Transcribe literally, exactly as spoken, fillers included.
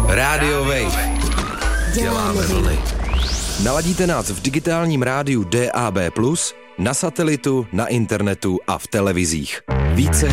Radio Wave. Děláme vlny. Naladíte nás v digitálním rádiu D A B plus, na satelitu, na internetu a v televizích. Více